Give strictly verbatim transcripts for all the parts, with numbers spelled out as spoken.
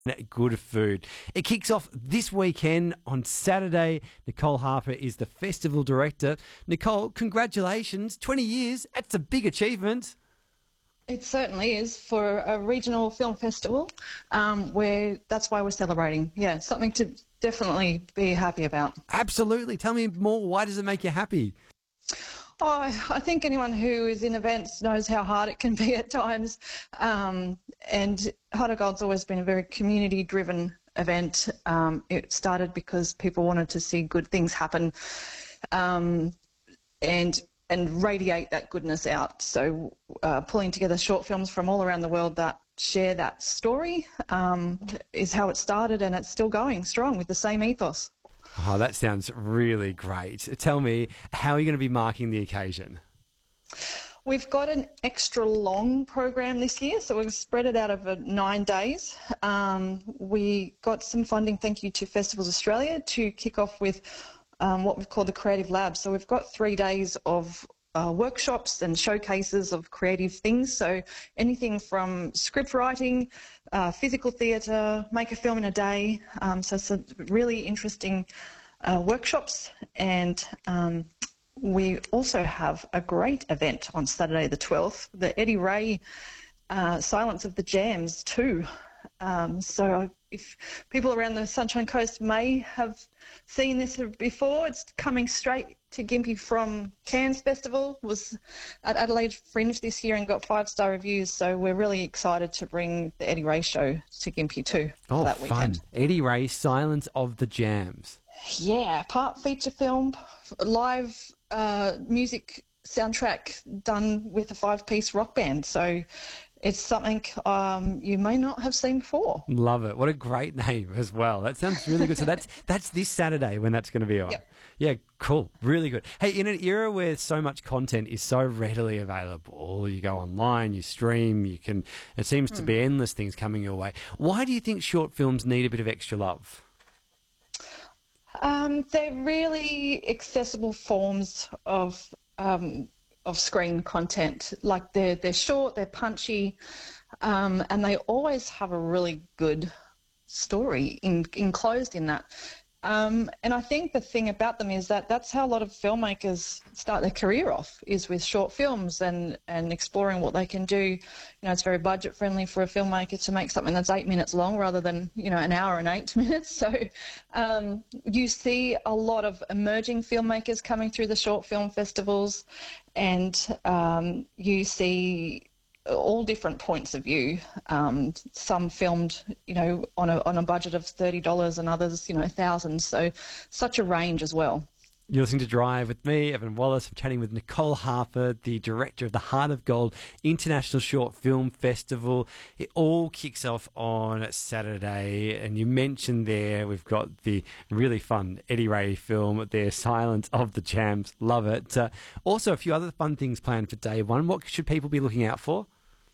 good food. It kicks off this weekend on Saturday. Nicole Harper is the festival director. Nicole, congratulations. twenty years, that's a big achievement. It certainly is for a regional film festival, um, where that's why we're celebrating. Yeah, something to definitely be happy about. Absolutely. Tell me more. Why does it make you happy? Oh, I think anyone who is in events knows how hard it can be at times. Um, and Heart of Gold's always been a very community-driven event. Um, it started because people wanted to see good things happen um, and and radiate that goodness out. So uh, pulling together short films from all around the world that share that story um, is how it started, and it's still going strong with the same ethos. Oh, that sounds really great. Tell me, how are you going to be marking the occasion? We've got an extra long program this year, so we've spread it out over nine days. Um, we got some funding, thank you to Festivals Australia, to kick off with um, what we've called the Creative Lab. So we've got three days of uh, workshops and showcases of creative things. So anything from script writing, uh, physical theatre, make a film in a day. Um, so some really interesting uh, workshops, and um, we also have a great event on Saturday the twelfth, the Eddie Ray uh, Silence of the Jams too. Um, so if people around the Sunshine Coast may have seen this before, it's coming straight to Gympie from Cairns Festival, was at Adelaide Fringe this year and got five-star reviews, so we're really excited to bring the Eddie Ray show to Gympie too oh, for that fun. weekend. Eddie Ray, Silence of the Jams. Yeah, part feature film, live uh, music soundtrack done with a five-piece rock band, so it's something um, you may not have seen before. Love it. What a great name as well. That sounds really good. So that's that's this Saturday when that's going to be on. Yep. Yeah, cool. Really good. Hey, in an era where so much content is so readily available, you go online, you stream, you can, it seems to be endless things coming your way. Why do you think short films need a bit of extra love? Um, they're really accessible forms of um, of screen content. Like they're they're short, they're punchy, um, and they always have a really good story in, enclosed in that. Um, and I think the thing about them is that that's how a lot of filmmakers start their career off, is with short films and, and exploring what they can do. You know, it's very budget friendly for a filmmaker to make something that's eight minutes long rather than, you know, an hour and eight minutes. So um, you see a lot of emerging filmmakers coming through the short film festivals, and um, you see all different points of view. Um, some filmed, you know, on a on a budget of thirty dollars, and others, you know, thousands. So, such a range as well. You're listening to Drive with me, Evan Wallace. I'm chatting with Nicole Harper, the director of the Heart of Gold International Short Film Festival. It all kicks off on Saturday, and you mentioned there we've got the really fun Eddie Ray film there, Silence of the Jams. Love it. Uh, also, a few other fun things planned for day one. What should people be looking out for?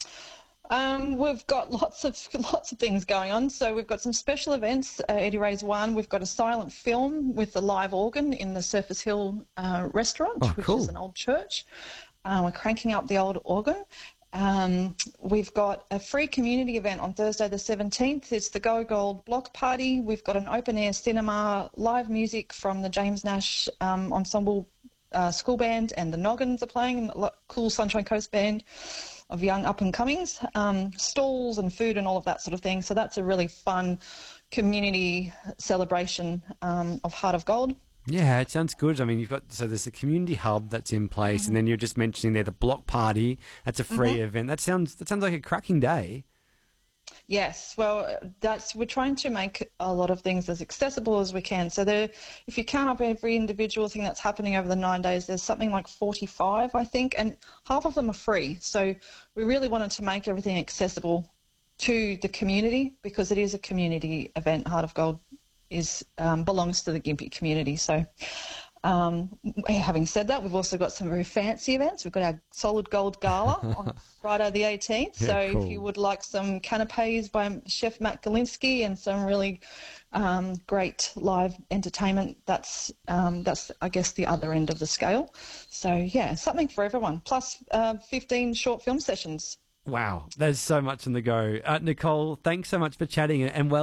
Um, we've got lots of lots of things going on. So we've got some special events. Uh, Eddie Ray's one. We've got a silent film with the live organ in the Surface Hill uh, restaurant, oh, which cool. is an old church. Uh, we're cranking up the old organ. Um, we've got a free community event on Thursday the seventeenth. It's the Go Gold Block Party. We've got an open-air cinema, live music from the James Nash um, Ensemble uh, School Band, and the Noggins are playing, a cool Sunshine Coast band of young up-and-comings, um, stalls and food and all of that sort of thing. So that's a really fun community celebration um, of Heart of Gold. Yeah, it sounds good. I mean, you've got, so there's a community hub that's in place, mm-hmm. and then you're just mentioning there the block party. That's a free mm-hmm. event. That sounds that sounds like a cracking day. Yes, well, that's we're trying to make a lot of things as accessible as we can. So there, if you count up every individual thing that's happening over the nine days, there's something like forty-five, I think, and half of them are free. So we really wanted to make everything accessible to the community, because it is a community event. Heart of Gold is um, belongs to the Gympie community. So um, having said that, we've also got some very fancy events. We've got our Solid Gold Gala on Friday the eighteenth. Yeah, so cool. If you would like some canapes by Chef Matt Galinsky and some really um, great live entertainment, that's, um, that's, I guess, the other end of the scale. So, yeah, something for everyone, plus uh, fifteen short film sessions. Wow, there's so much on the go. Uh, Nicole, thanks so much for chatting, and well